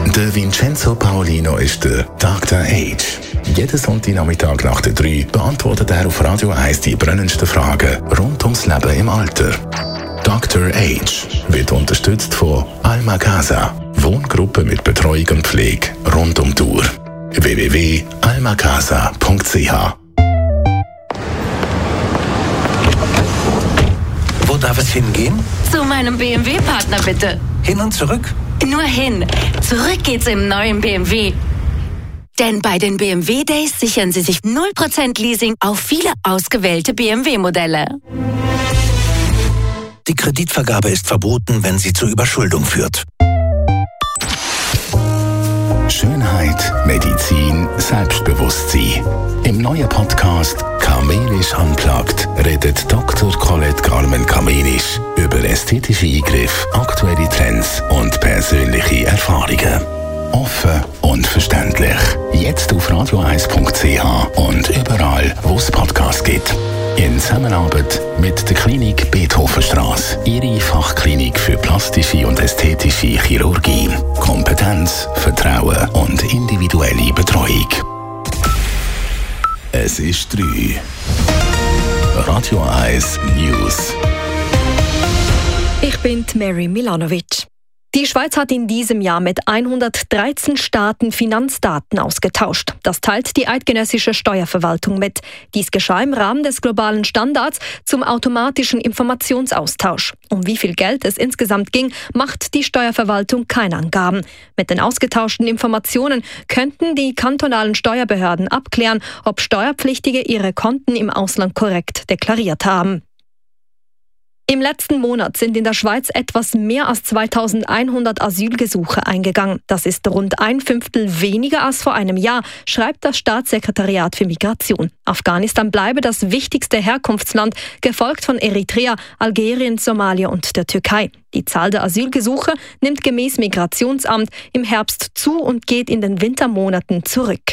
Der Vincenzo Paolino ist der Dr. Age. Jeden Sonntagnachmittag nach der 3 beantwortet er auf Radio 1 die brennendsten Fragen rund ums Leben im Alter. Dr. Age wird unterstützt von Alma Casa, Wohngruppe mit Betreuung und Pflege rund um die Uhr. www.almacasa.ch. Wo darf es hingehen? Zu meinem BMW-Partner bitte. Hin und zurück? Nur hin. Zurück geht's im neuen BMW. Denn bei den BMW Days sichern Sie sich 0% Leasing auf viele ausgewählte BMW-Modelle. Die Kreditvergabe ist verboten, wenn sie zur Überschuldung führt. Schönheit, Medizin, Selbstbewusstsein. Im neuen Podcast Kamenisch Unplugged redet Dr. Colette Carmen-Kamenisch über ästhetische Eingriffe, aktuelle Trends und persönliche Erfahrungen. Offen und verständlich. Jetzt auf radio1.ch und überall, wo es Podcasts gibt. In Zusammenarbeit mit der Klinik Beethovenstrasse. Ihre Fachklinik für plastische und ästhetische Chirurgie. Kompetenz, Vertrauen und individuelle Betreuung. Es ist 3. Radio 1 News. Ich bin Mary Milanovic. Die Schweiz hat in diesem Jahr mit 113 Staaten Finanzdaten ausgetauscht. Das teilt die eidgenössische Steuerverwaltung mit. Dies geschah im Rahmen des globalen Standards zum automatischen Informationsaustausch. Um wie viel Geld es insgesamt ging, macht die Steuerverwaltung keine Angaben. Mit den ausgetauschten Informationen könnten die kantonalen Steuerbehörden abklären, ob Steuerpflichtige ihre Konten im Ausland korrekt deklariert haben. Im letzten Monat sind in der Schweiz etwas mehr als 2100 Asylgesuche eingegangen. Das ist rund 1/5 weniger als vor einem Jahr, schreibt das Staatssekretariat für Migration. Afghanistan bleibe das wichtigste Herkunftsland, gefolgt von Eritrea, Algerien, Somalia und der Türkei. Die Zahl der Asylgesuche nimmt gemäß Migrationsamt im Herbst zu und geht in den Wintermonaten zurück.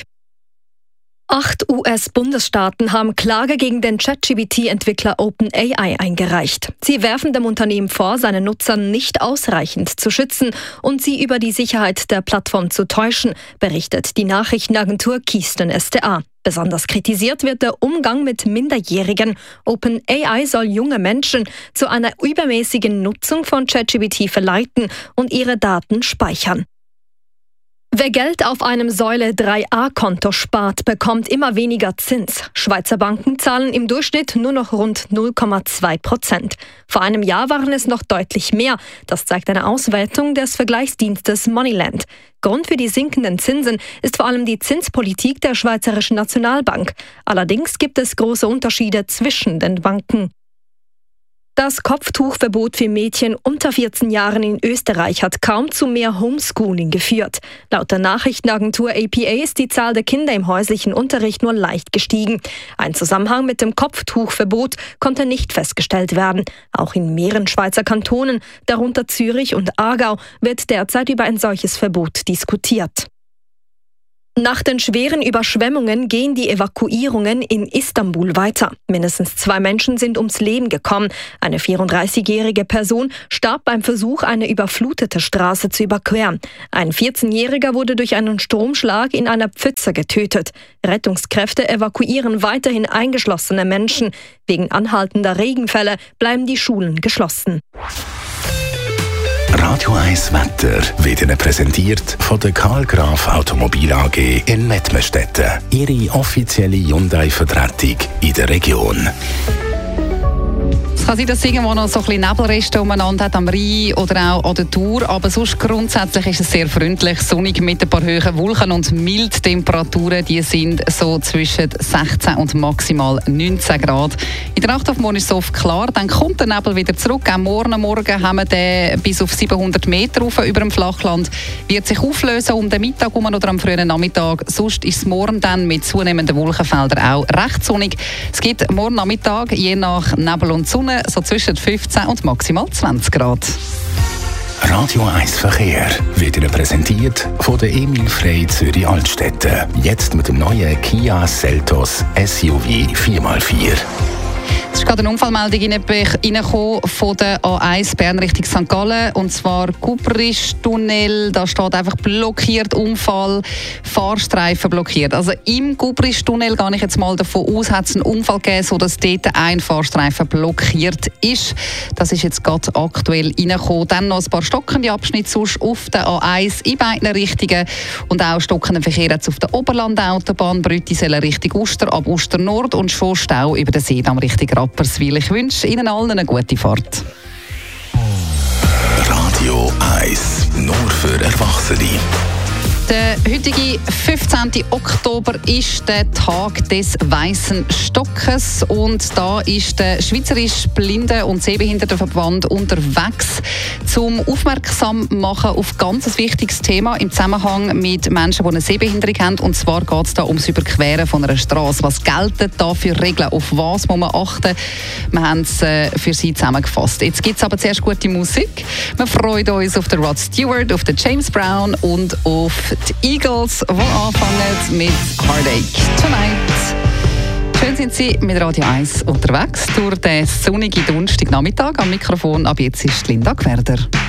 8 US-Bundesstaaten haben Klage gegen den ChatGPT-Entwickler OpenAI eingereicht. Sie werfen dem Unternehmen vor, seine Nutzer nicht ausreichend zu schützen und sie über die Sicherheit der Plattform zu täuschen, berichtet die Nachrichtenagentur Keystone SDA. Besonders kritisiert wird der Umgang mit Minderjährigen. OpenAI soll junge Menschen zu einer übermäßigen Nutzung von ChatGPT verleiten und ihre Daten speichern. Wer Geld auf einem Säule-3a-Konto spart, bekommt immer weniger Zins. Schweizer Banken zahlen im Durchschnitt nur noch rund 0,2%. Vor einem Jahr waren es noch deutlich mehr. Das zeigt eine Auswertung des Vergleichsdienstes Moneyland. Grund für die sinkenden Zinsen ist vor allem die Zinspolitik der Schweizerischen Nationalbank. Allerdings gibt es große Unterschiede zwischen den Banken. Das Kopftuchverbot für Mädchen unter 14 Jahren in Österreich hat kaum zu mehr Homeschooling geführt. Laut der Nachrichtenagentur APA ist die Zahl der Kinder im häuslichen Unterricht nur leicht gestiegen. Ein Zusammenhang mit dem Kopftuchverbot konnte nicht festgestellt werden. Auch in mehreren Schweizer Kantonen, darunter Zürich und Aargau, wird derzeit über ein solches Verbot diskutiert. Nach den schweren Überschwemmungen gehen die Evakuierungen in Istanbul weiter. Mindestens 2 Menschen sind ums Leben gekommen. Eine 34-jährige Person starb beim Versuch, eine überflutete Straße zu überqueren. Ein 14-Jähriger wurde durch einen Stromschlag in einer Pfütze getötet. Rettungskräfte evakuieren weiterhin eingeschlossene Menschen. Wegen anhaltender Regenfälle bleiben die Schulen geschlossen. Radio 1 Wetter wird Ihnen präsentiert von der Karl Graf Automobil AG in Mettmerstetten. Ihre offizielle Hyundai-Vertretung in der Region. Es kann sein, dass es irgendwo noch so ein bisschen Nebelreste umeinander hat am Rhein oder auch an der Tour, aber sonst grundsätzlich ist es sehr freundlich, sonnig mit ein paar hohen Wolken und Mildtemperaturen, die sind so zwischen 16 und maximal 19 Grad. In der Nacht auf morgen ist es oft klar, dann kommt der Nebel wieder zurück. Auch morgen haben wir den bis auf 700 Meter rauf über dem Flachland. Wird sich auflösen um den Mittag oder am frühen Nachmittag. Sonst ist es morgen dann mit zunehmenden Wolkenfeldern auch recht sonnig. Es gibt morgen Nachmittag, je nach Nebel und Sonne, so zwischen 15 und maximal 20 Grad. Radio 1 Verkehr wird Ihnen präsentiert von der Emil Frey Zürich Altstätten. Jetzt mit dem neuen Kia Seltos SUV 4x4. Es ist gerade eine Unfallmeldung reingekommen von der A1 Bern Richtung St. Gallen. Und zwar Gubrisch-Tunnel. Da steht einfach blockiert, Unfall, Fahrstreifen blockiert. Also im Gubrisch-Tunnel gehe ich jetzt mal davon aus, hat es einen Unfall gegeben, sodass dort ein Fahrstreifen blockiert ist. Das ist jetzt gerade aktuell reingekommen. Dann noch ein paar stockende Abschnitte sonst auf der A1 in beiden Richtungen. Und auch stockenden Verkehr jetzt auf der Oberlandautobahn Brüttisellen Richtung Uster, ab Uster Nord und schon Stau über den Seedamm Richtung Rapperswil. Ich wünsche Ihnen allen eine gute Fahrt. Radio 1, nur für Erwachsene. Der heutige 15. Oktober ist der Tag des Weißen Stockes und da ist der Schweizerische Blinden- und Sehbehindertenverband unterwegs, zum aufmerksam machen auf ganz ein wichtiges Thema im Zusammenhang mit Menschen, die eine Sehbehinderung haben. Und zwar geht es da ums Überqueren von einer Straße. Was gelten da für Regeln? Auf was muss man achten? Wir haben es für Sie zusammengefasst. Jetzt gibt es aber zuerst gute Musik. Wir freuen uns auf den Rod Stewart, auf den James Brown und auf die Eagles, die anfangen mit Heartache Tonight. Schön sind Sie mit Radio 1 unterwegs durch den sonnigen Donnerstagnachmittag. Am Mikrofon ab jetzt ist Linda Gwerder.